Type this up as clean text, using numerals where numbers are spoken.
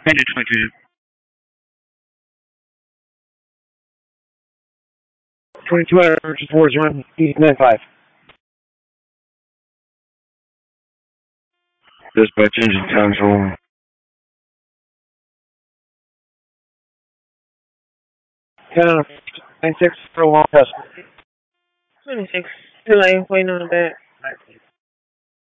Engine 22. 22 hours, 401, East 95. Dispatch engine control. 10 96 for a long test. 26. Too late. Waiting on the back.